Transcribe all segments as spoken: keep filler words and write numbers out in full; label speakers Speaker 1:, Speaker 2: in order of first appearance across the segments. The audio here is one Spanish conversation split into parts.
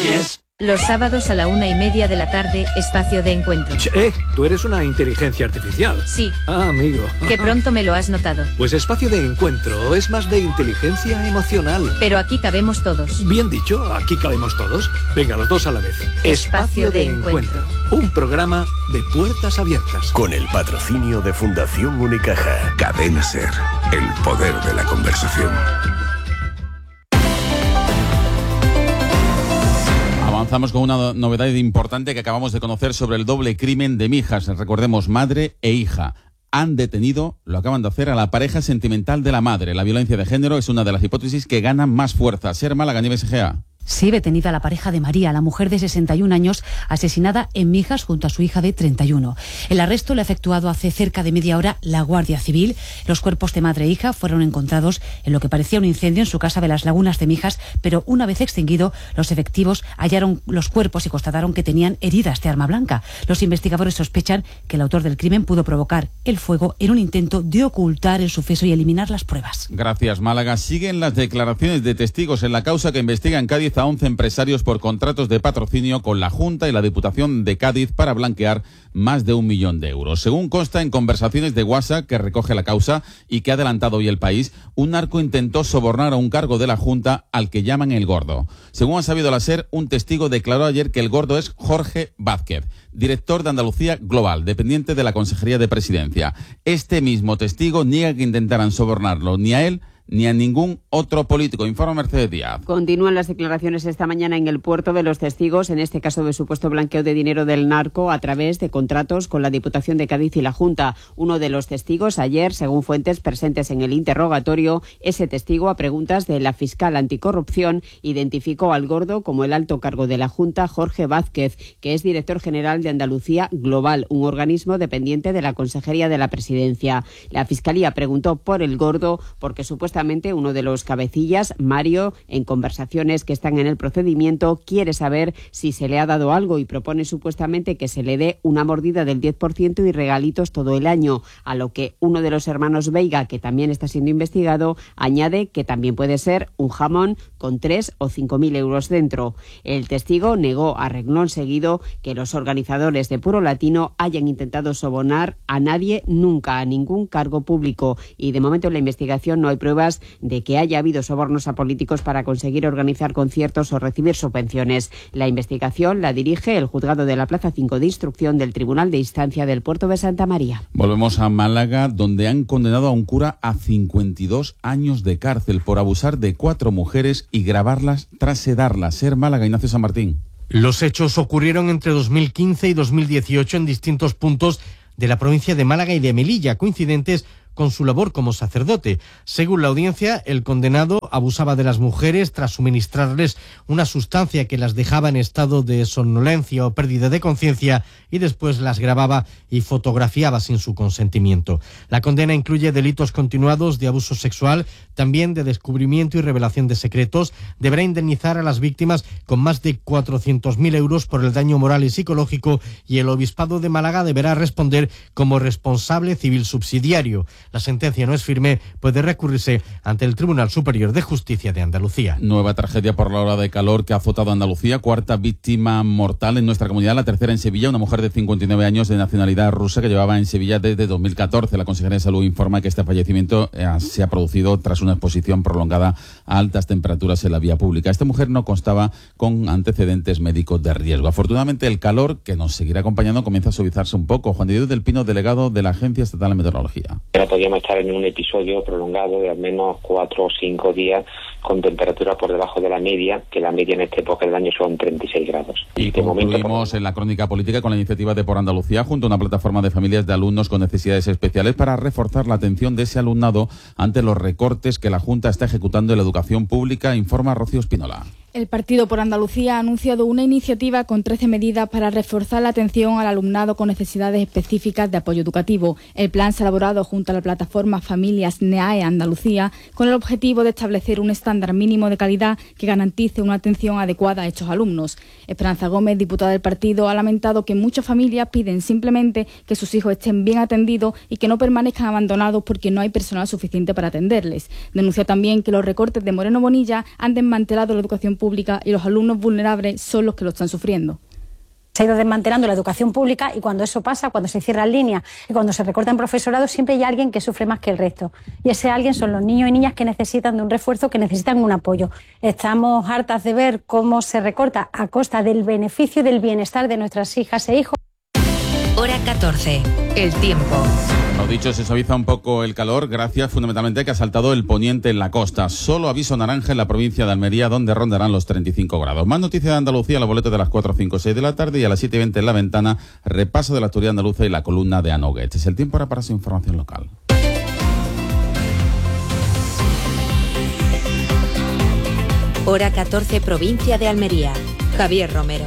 Speaker 1: Yes.
Speaker 2: Los sábados a la una y media de la tarde, espacio de encuentro.
Speaker 3: Eh, tú eres una inteligencia artificial.
Speaker 2: Sí.
Speaker 3: Ah, amigo.
Speaker 2: Que pronto me lo has notado.
Speaker 3: Pues espacio de encuentro es más de inteligencia emocional.
Speaker 2: Pero aquí cabemos todos.
Speaker 3: Bien dicho, aquí cabemos todos. Venga, los dos a la vez.
Speaker 2: Espacio, espacio de, de encuentro.
Speaker 3: encuentro. Un programa de puertas abiertas.
Speaker 4: Con el patrocinio de Fundación Unicaja.
Speaker 5: Cadena Ser, el poder de la conversación.
Speaker 6: Avanzamos con una novedad importante que acabamos de conocer sobre el doble crimen de Mijas. Recordemos, madre e hija. Han detenido, lo acaban de hacer, a la pareja sentimental de la madre. La violencia de género es una de las hipótesis que ganan más fuerza. Ser Málaga, Nieves Egea.
Speaker 7: Sí, detenida la pareja de María, la mujer de sesenta y un años, asesinada en Mijas junto a su hija de treinta y uno. El arresto lo ha efectuado hace cerca de media hora la Guardia Civil. Los cuerpos de madre e hija fueron encontrados en lo que parecía un incendio en su casa de las Lagunas de Mijas, pero una vez extinguido, los efectivos hallaron los cuerpos y constataron que tenían heridas de arma blanca. Los investigadores sospechan que el autor del crimen pudo provocar el fuego en un intento de ocultar el suceso y eliminar las pruebas.
Speaker 6: Gracias, Málaga. Siguen las declaraciones de testigos en la causa que investiga en Cádiz a once empresarios por contratos de patrocinio con la Junta y la Diputación de Cádiz para blanquear más de un millón de euros. Según consta en conversaciones de WhatsApp que recoge la causa y que ha adelantado hoy El País, un narco intentó sobornar a un cargo de la Junta al que llaman el Gordo. Según ha sabido la SER, un testigo declaró ayer que el Gordo es Jorge Vázquez, director de Andalucía Global, dependiente de la Consejería de Presidencia. Este mismo testigo niega que intentaran sobornarlo ni a él ni a ningún otro político. Informa Mercedes Díaz.
Speaker 8: Continúan las declaraciones esta mañana en el puerto de los testigos, en este caso de supuesto blanqueo de dinero del narco a través de contratos con la Diputación de Cádiz y la Junta. Uno de los testigos ayer, según fuentes presentes en el interrogatorio, ese testigo a preguntas de la fiscal anticorrupción identificó al Gordo como el alto cargo de la Junta, Jorge Vázquez, que es director general de Andalucía Global, un organismo dependiente de la Consejería de la Presidencia. La Fiscalía preguntó por el Gordo porque supuestamente uno de los cabecillas, Mario, en conversaciones que están en el procedimiento, quiere saber si se le ha dado algo y propone supuestamente que se le dé una mordida del diez por ciento y regalitos todo el año, a lo que uno de los hermanos Veiga, que también está siendo investigado, añade que también puede ser un jamón con tres o cinco mil euros dentro. El testigo negó a renglón seguido que los organizadores de Puro Latino hayan intentado sobornar a nadie nunca, a ningún cargo público, y de momento en la investigación no hay pruebas de que haya habido sobornos a políticos para conseguir organizar conciertos o recibir subvenciones. La investigación la dirige el juzgado de la Plaza cinco de Instrucción del Tribunal de Instancia del Puerto de Santa María.
Speaker 6: Volvemos a Málaga, donde han condenado a un cura a cincuenta y dos años de cárcel por abusar de cuatro mujeres y grabarlas tras sedarlas. Ser Málaga, Ignacio San Martín.
Speaker 9: Los hechos ocurrieron entre dos mil quince y dos mil dieciocho en distintos puntos de la provincia de Málaga y de Melilla, coincidentes con su labor como sacerdote. Según la audiencia, el condenado abusaba de las mujeres tras suministrarles una sustancia que las dejaba en estado de somnolencia o pérdida de conciencia y después las grababa y fotografiaba sin su consentimiento. La condena incluye delitos continuados de abuso sexual, también de descubrimiento y revelación de secretos. Deberá indemnizar a las víctimas con más de cuatrocientos mil euros por el daño moral y psicológico, y el Obispado de Málaga deberá responder como responsable civil subsidiario. La sentencia no es firme, puede recurrirse ante el Tribunal Superior de Justicia de Andalucía.
Speaker 6: Nueva tragedia por la ola de calor que ha azotado a Andalucía, cuarta víctima mortal en nuestra comunidad, la tercera en Sevilla, una mujer de cincuenta y nueve años de nacionalidad rusa que llevaba en Sevilla desde dos mil catorce. La Consejería de Salud informa que este fallecimiento eh, se ha producido tras una exposición prolongada a altas temperaturas en la vía pública. Esta mujer no constaba con antecedentes médicos de riesgo. Afortunadamente, el calor, que nos seguirá acompañando, comienza a suavizarse un poco. Juan de Dios del Pino, delegado de la Agencia Estatal de Meteorología.
Speaker 10: Podríamos estar en un episodio prolongado de al menos cuatro o cinco días con temperaturas por debajo de la media, que la media en esta época del año son treinta y seis grados.
Speaker 6: Y
Speaker 10: de
Speaker 6: concluimos
Speaker 10: momento,
Speaker 6: en la crónica política con la iniciativa de Por Andalucía, junto a una plataforma de familias de alumnos con necesidades especiales para reforzar la atención de ese alumnado ante los recortes que la Junta está ejecutando en la educación pública, informa Rocío Espinola.
Speaker 11: El Partido por Andalucía ha anunciado una iniciativa con trece medidas para reforzar la atención al alumnado con necesidades específicas de apoyo educativo. El plan se ha elaborado junto a la plataforma Familias N E A E Andalucía con el objetivo de establecer un estándar mínimo de calidad que garantice una atención adecuada a estos alumnos. Esperanza Gómez, diputada del partido, ha lamentado que muchas familias piden simplemente que sus hijos estén bien atendidos y que no permanezcan abandonados porque no hay personal suficiente para atenderles. Denuncia también que los recortes de Moreno Bonilla han desmantelado la educación pública y los alumnos vulnerables son los que lo están sufriendo.
Speaker 1: Se ha ido desmantelando la educación pública y cuando eso pasa, cuando se cierran líneas y cuando se recortan profesorados, siempre hay alguien que sufre más que el resto. Y ese alguien son los niños y niñas que necesitan de un refuerzo, que necesitan un apoyo. Estamos hartas de ver cómo se recorta a costa del beneficio y del bienestar de nuestras hijas e hijos.
Speaker 2: Hora catorce. El tiempo.
Speaker 6: Lo dicho, se suaviza un poco el calor, gracias fundamentalmente a que ha saltado el poniente en la costa. Solo aviso naranja en la provincia de Almería, donde rondarán los treinta y cinco grados. Más noticias de Andalucía, la boleta de las cuatro, cinco, seis de la tarde, y a las siete y veinte en La Ventana, repaso de la actualidad andaluza y la columna de Anoguet. Es el tiempo ahora para su información local.
Speaker 2: Hora catorce, provincia de Almería. Javier Romero.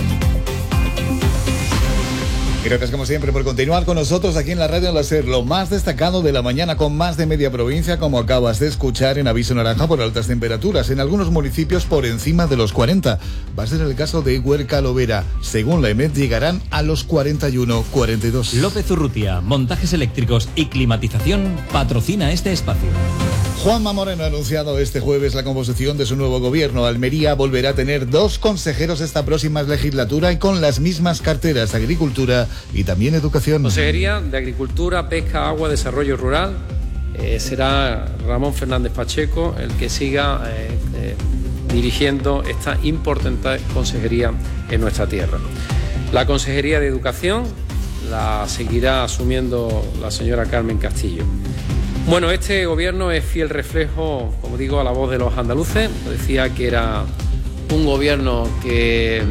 Speaker 12: Gracias como siempre por continuar con nosotros aquí en la Radio Láser, lo más destacado de la mañana con más de media provincia, como acabas de escuchar, en aviso naranja por altas temperaturas, en algunos municipios por encima de los cuarenta. Va a ser el caso de Huerca Lovera. Según la E M E T llegarán a los cuarenta y uno, cuarenta y dos.
Speaker 13: López Urrutia, montajes eléctricos y climatización, patrocina este espacio.
Speaker 12: Juanma Moreno ha anunciado este jueves la composición de su nuevo gobierno. Almería volverá a tener dos consejeros esta próxima legislatura y con las mismas carteras: Agricultura y también Educación.
Speaker 14: Consejería de Agricultura, Pesca, Agua, Desarrollo Rural. Eh, será Ramón Fernández Pacheco el que siga eh, eh, dirigiendo esta importante consejería en nuestra tierra. La Consejería de Educación la seguirá asumiendo la señora Carmen Castillo. Bueno, este gobierno es fiel reflejo, como digo, a la voz de los andaluces. Decía que era un gobierno que,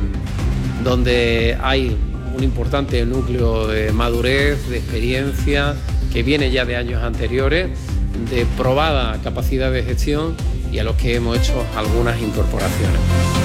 Speaker 14: donde hay un importante núcleo de madurez, de experiencia, que viene ya de años anteriores, de probada capacidad de gestión y a los que hemos hecho algunas incorporaciones.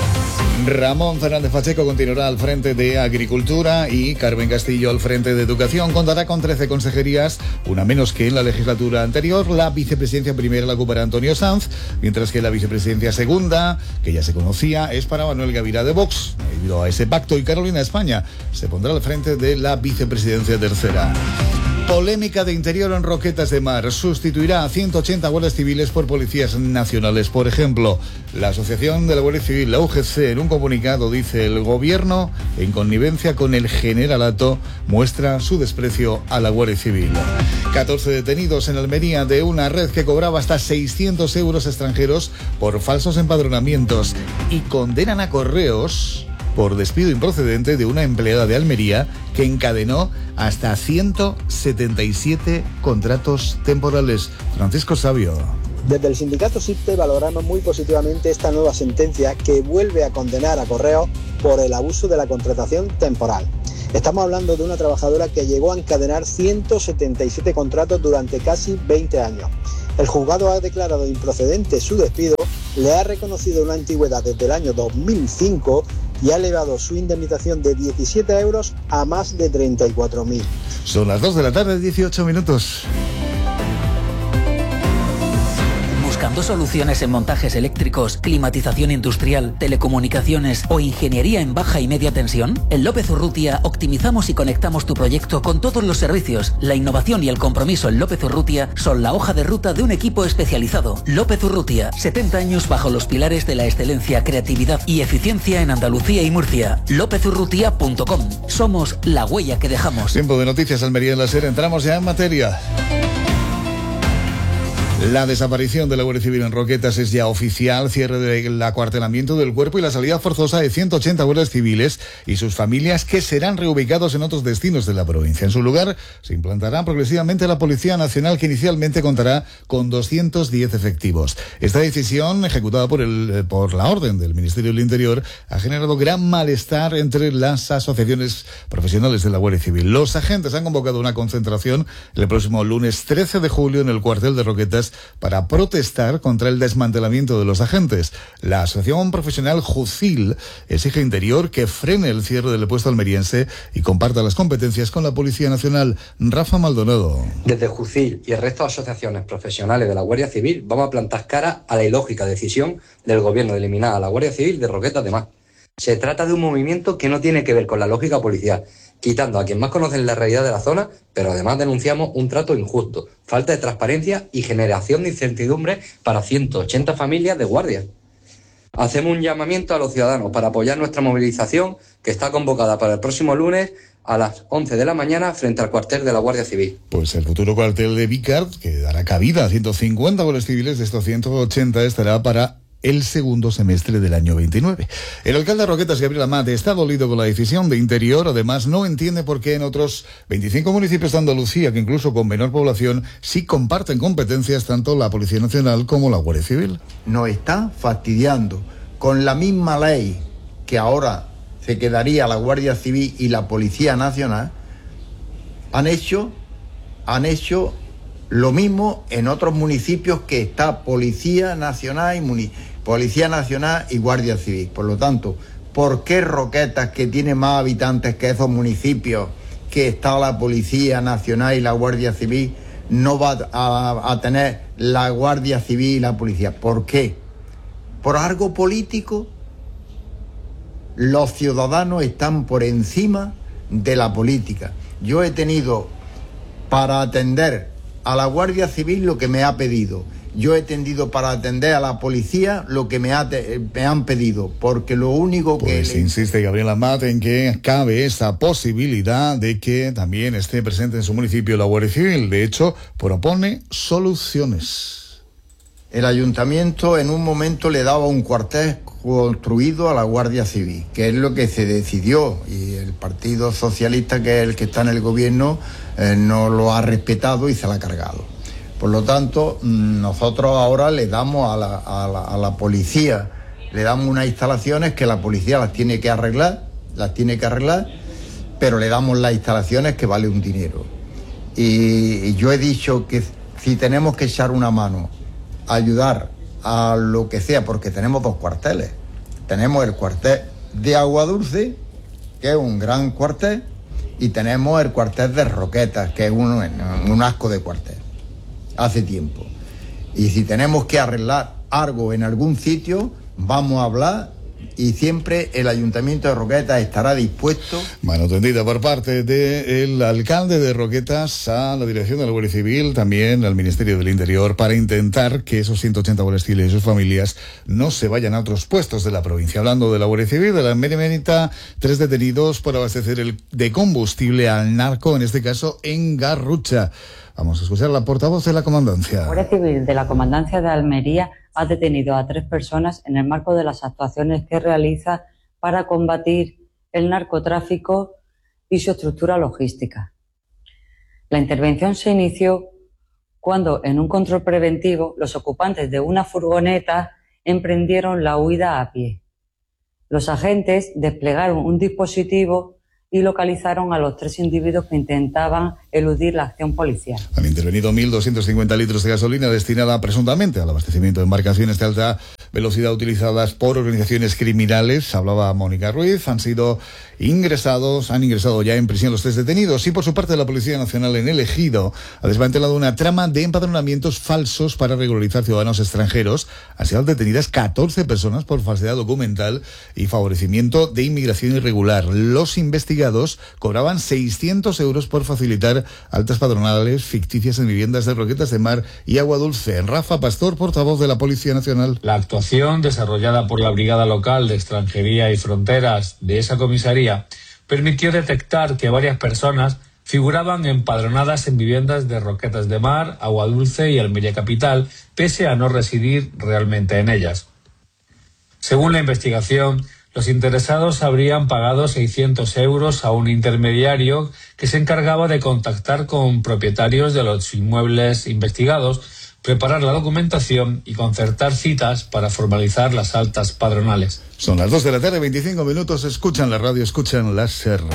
Speaker 12: Ramón Fernández Pacheco continuará al frente de Agricultura y Carmen Castillo al frente de Educación. Contará con trece consejerías, una menos que en la legislatura anterior. La vicepresidencia primera la ocupará Antonio Sanz, mientras que la vicepresidencia segunda, que ya se conocía, es para Manuel Gavirá de Vox. Debido a ese pacto, y Carolina España se pondrá al frente de la vicepresidencia tercera. Polémica de Interior en Roquetas de Mar. Sustituirá a ciento ochenta guardias civiles por policías nacionales. Por ejemplo, la Asociación de la Guardia Civil, la U G C, en un comunicado dice: el gobierno, en connivencia con el generalato, muestra su desprecio a la Guardia Civil. catorce detenidos en Almería de una red que cobraba hasta seiscientos euros extranjeros por falsos empadronamientos, y condenan a Correos por despido improcedente de una empleada de Almería que encadenó hasta ciento setenta y siete contratos temporales. Francisco Sabio.
Speaker 15: Desde el sindicato SIPTE valoramos muy positivamente esta nueva sentencia que vuelve a condenar a Correos por el abuso de la contratación temporal. Estamos hablando de una trabajadora que llegó a encadenar ciento setenta y siete contratos durante casi veinte años. El juzgado ha declarado improcedente su despido, le ha reconocido una antigüedad desde el año dos mil cinco y ha elevado su indemnización de diecisiete euros a más de treinta y cuatro mil.
Speaker 12: Son las dos de la tarde, dieciocho minutos.
Speaker 16: ¿Buscando soluciones en montajes eléctricos, climatización industrial, telecomunicaciones o ingeniería en baja y media tensión? En López Urrutia optimizamos y conectamos tu proyecto con todos los servicios. La innovación y el compromiso en López Urrutia son la hoja de ruta de un equipo especializado. López Urrutia, setenta años bajo los pilares de la excelencia, creatividad y eficiencia en Andalucía y Murcia. lópez urrutia punto com. Somos la huella que dejamos.
Speaker 12: Tiempo de noticias, Almería en Láser. Entramos ya en materia. La desaparición de la Guardia Civil en Roquetas es ya oficial. Cierre del acuartelamiento del cuerpo y la salida forzosa de ciento ochenta guardias civiles y sus familias, que serán reubicados en otros destinos de la provincia. En su lugar se implantará progresivamente la Policía Nacional, que inicialmente contará con doscientos diez efectivos. Esta decisión, ejecutada por el por la orden del Ministerio del Interior, ha generado gran malestar entre las asociaciones profesionales de la Guardia Civil. Los agentes han convocado una concentración el próximo lunes trece de julio en el cuartel de Roquetas para protestar contra el desmantelamiento de los agentes. La asociación profesional Jucil exige Interior que frene el cierre del puesto almeriense y comparta las competencias con la Policía Nacional. Rafa Maldonado.
Speaker 17: Desde Jucil y el resto de asociaciones profesionales de la Guardia Civil vamos a plantar cara a la ilógica decisión del gobierno de eliminar a la Guardia Civil de Roquetas de Mar. Se trata de un movimiento que no tiene que ver con la lógica policial, quitando a quien más conoce la realidad de la zona, pero además denunciamos un trato injusto, falta de transparencia y generación de incertidumbre para ciento ochenta familias de guardias. Hacemos un llamamiento a los ciudadanos para apoyar nuestra movilización que está convocada para el próximo lunes a las once de la mañana frente al cuartel de la Guardia Civil.
Speaker 12: Pues el futuro cuartel de Vícar, que dará cabida a ciento cincuenta guardias civiles, de estos ciento ochenta estará para el segundo semestre del año veintinueve. El alcalde de Roquetas, Gabriel Amat, está dolido con la decisión de Interior. Además, no entiende por qué en otros veinticinco municipios de Andalucía, que incluso con menor población, sí comparten competencias tanto la Policía Nacional como la Guardia Civil.
Speaker 18: Nos está fastidiando con la misma ley que ahora se quedaría la Guardia Civil y la Policía Nacional. Han hecho, han hecho lo mismo en otros municipios, que está Policía Nacional y Municipio. Policía Nacional y Guardia Civil. Por lo tanto, ¿por qué Roquetas, que tiene más habitantes que esos municipios, que está la Policía Nacional y la Guardia Civil, no va a, a tener la Guardia Civil y la Policía? ¿Por qué? ¿Por algo político? Los ciudadanos están por encima de la política. Yo he tenido para atender a la Guardia Civil lo que me ha pedido. Yo he tendido para atender a la policía lo que me, ha te, me han pedido, porque lo único que...
Speaker 12: Pues le... insiste Gabriel Amat en que cabe esa posibilidad de que también esté presente en su municipio la Guardia Civil. De hecho, propone soluciones.
Speaker 18: El ayuntamiento en un momento le daba un cuartel construido a la Guardia Civil, que es lo que se decidió, y el Partido Socialista, que es el que está en el gobierno, eh, no lo ha respetado y se lo ha cargado. Por lo tanto, nosotros ahora le damos a la, a la, a la policía, le damos unas instalaciones que la policía las tiene que arreglar, las tiene que arreglar, pero le damos las instalaciones que vale un dinero. Y, y yo he dicho que si tenemos que echar una mano, ayudar a lo que sea, porque tenemos dos cuarteles. Tenemos el cuartel de Aguadulce, que es un gran cuartel, y tenemos el cuartel de Roquetas, que es un, un asco de cuartel. Hace tiempo. Y si tenemos que arreglar algo en algún sitio, vamos a hablar, y siempre el Ayuntamiento de Roquetas estará dispuesto.
Speaker 12: Mano tendida por parte del alcalde de Roquetas a la dirección de la Guardia Civil, también al Ministerio del Interior, para intentar que esos ciento ochenta guardias civiles y sus familias no se vayan a otros puestos de la provincia. Hablando de la Guardia Civil, de la Benemérita, tres detenidos por abastecer el, de combustible al narco, en este caso en Garrucha. Vamos a escuchar la portavoz de la comandancia.
Speaker 19: La Guardia Civil de la Comandancia de Almería ha detenido a tres personas en el marco de las actuaciones que realiza para combatir el narcotráfico y su estructura logística. La intervención se inició cuando, en un control preventivo, los ocupantes de una furgoneta emprendieron la huida a pie. Los agentes desplegaron un dispositivo y localizaron a los tres individuos que intentaban eludir la acción policial.
Speaker 12: Han intervenido mil doscientos cincuenta litros de gasolina destinada presuntamente al abastecimiento de embarcaciones de alta velocidad utilizadas por organizaciones criminales. Hablaba Mónica Ruiz. Han sido ingresados, han ingresado ya en prisión los tres detenidos. Y por su parte, la Policía Nacional en el Ejido ha desmantelado una trama de empadronamientos falsos para regularizar ciudadanos extranjeros. Han sido detenidas catorce personas por falsedad documental y favorecimiento de inmigración irregular. Los investigados cobraban seiscientos euros por facilitar altas padronales ficticias en viviendas de Roquetas de Mar y Aguadulce. Rafa Pastor, portavoz de la Policía Nacional.
Speaker 20: La actuación desarrollada por la Brigada Local de Extranjería y Fronteras de esa comisaría permitió detectar que varias personas figuraban empadronadas en viviendas de Roquetas de Mar, Aguadulce y Almería Capital, pese a no residir realmente en ellas. Según la investigación, los interesados habrían pagado seiscientos euros a un intermediario que se encargaba de contactar con propietarios de los inmuebles investigados, preparar la documentación y concertar citas para formalizar las altas padronales.
Speaker 12: Son las dos de la tarde, veinticinco minutos. Escuchan la radio, escuchan la Serra.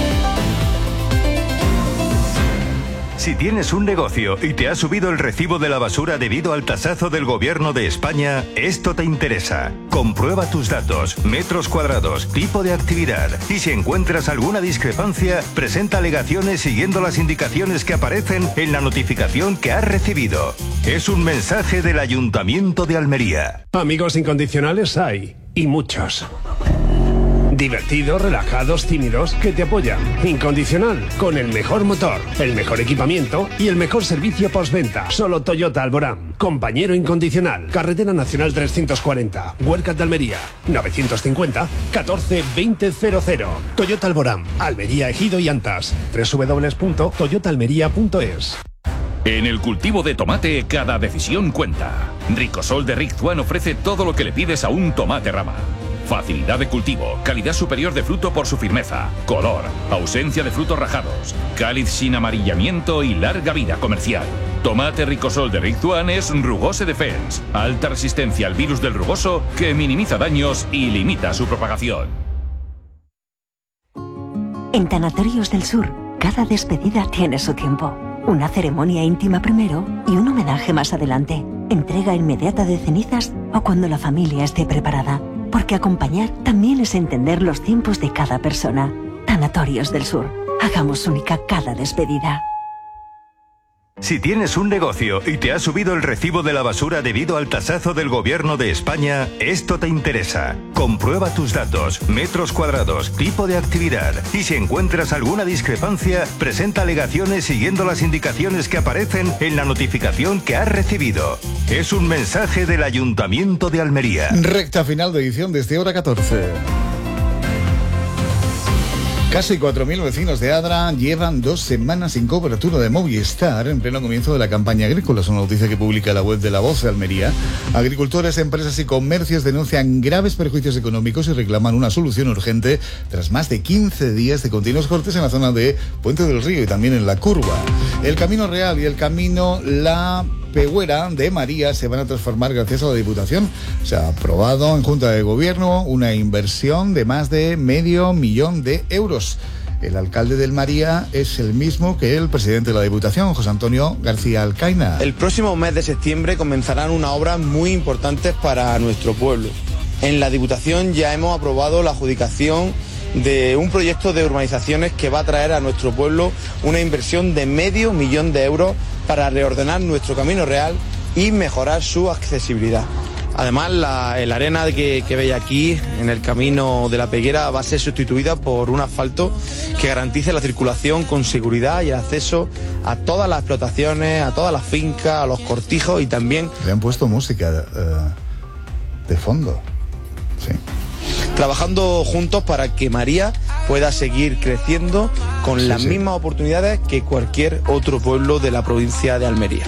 Speaker 21: Si tienes un negocio y te ha subido el recibo de la basura debido al tasazo del Gobierno de España, esto te interesa. Comprueba tus datos, metros cuadrados, tipo de actividad y si encuentras alguna discrepancia, presenta alegaciones siguiendo las indicaciones que aparecen en la notificación que has recibido. Es un mensaje del Ayuntamiento de Almería.
Speaker 22: Amigos incondicionales hay, y muchos.
Speaker 3: Divertidos, relajados, tímidos, que te apoyan. Incondicional, con el mejor motor, el mejor equipamiento y el mejor servicio postventa. Solo Toyota Alborán. Compañero incondicional. Carretera Nacional trescientos cuarenta. Huercas de Almería. novecientos cincuenta catorce veinte cero cero. Toyota Alborán. Almería, Ejido y Antas. doble u doble u doble u punto toyota almería punto es.
Speaker 22: En el cultivo de tomate, cada decisión cuenta. Ricosol de Rick Juan ofrece todo lo que le pides a un tomate rama. Facilidad de cultivo, calidad superior de fruto por su firmeza, color, ausencia de frutos rajados, cáliz sin amarillamiento y larga vida comercial. Tomate Ricosol de Rick Juan es Rugose Defense, alta resistencia al virus del rugoso que minimiza daños y limita su propagación.
Speaker 23: En Tanatorios del Sur, cada despedida tiene su tiempo. Una ceremonia íntima primero y un homenaje más adelante. Entrega inmediata de cenizas o cuando la familia esté preparada. Porque acompañar también es entender los tiempos de cada persona. Tanatorios del Sur. Hagamos única cada despedida.
Speaker 21: Si tienes un negocio y te ha subido el recibo de la basura debido al tasazo del Gobierno de España, esto te interesa. Comprueba tus datos, metros cuadrados, tipo de actividad y si encuentras alguna discrepancia, presenta alegaciones siguiendo las indicaciones que aparecen en la notificación que has recibido. Es un mensaje del Ayuntamiento de Almería.
Speaker 12: Recta final de edición desde hora catorce. Casi cuatro mil vecinos de Adra llevan dos semanas sin cobertura de Movistar en pleno comienzo de la campaña agrícola. Es una noticia que publica la web de La Voz de Almería. Agricultores, empresas y comercios denuncian graves perjuicios económicos y reclaman una solución urgente tras más de quince días de continuos cortes en la zona de Puente del Río y también en La Curva. El Camino Real y el Camino La Pegüera de María se van a transformar gracias a la Diputación. Se ha aprobado en Junta de Gobierno una inversión de más de medio millón de euros. El alcalde del María es el mismo que el presidente de la Diputación, José Antonio García Alcaina.
Speaker 24: El próximo mes de septiembre comenzarán unas obras muy importantes para nuestro pueblo. En la Diputación ya hemos aprobado la adjudicación de un proyecto de urbanizaciones que va a traer a nuestro pueblo una inversión de medio millón de euros para reordenar nuestro Camino Real y mejorar su accesibilidad. Además, la, la arena que, que veis aquí en el Camino de la Peguera va a ser sustituida por un asfalto que garantice la circulación con seguridad y el acceso a todas las explotaciones, a todas las fincas, a los cortijos y también...
Speaker 12: Le han puesto música uh, de fondo, sí.
Speaker 24: Trabajando juntos para que María pueda seguir creciendo con sí, las sí. mismas oportunidades que cualquier otro pueblo de la provincia de Almería.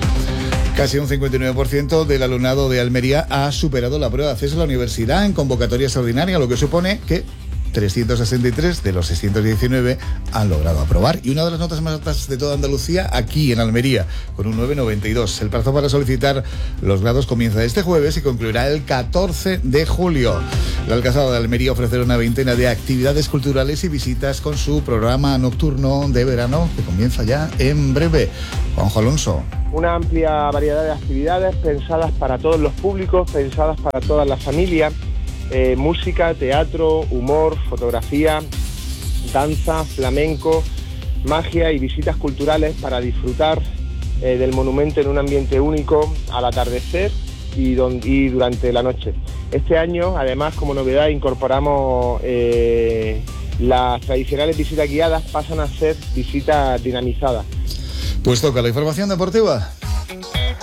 Speaker 12: Casi un cincuenta y nueve por ciento del alumnado de Almería ha superado la prueba de acceso a la universidad en convocatoria extraordinaria, lo que supone que trescientos sesenta y tres de los seiscientos diecinueve han logrado aprobar. Y una de las notas más altas de toda Andalucía, aquí en Almería, con un nueve coma noventa y dos. El plazo para solicitar los grados comienza este jueves y concluirá el catorce de julio. La Alcazaba de Almería ofrecerá una veintena de actividades culturales y visitas con su programa nocturno de verano, que comienza ya en breve. Juanjo Alonso.
Speaker 25: Una amplia variedad de actividades pensadas para todos los públicos, pensadas para todas las familias. Eh, música, teatro, humor, fotografía, danza, flamenco, magia y visitas culturales para disfrutar eh, del monumento en un ambiente único al atardecer y, don, y durante la noche. Este año, además, como novedad, incorporamos eh, las tradicionales visitas guiadas, pasan a ser visitas dinamizadas.
Speaker 12: Pues toca la información deportiva.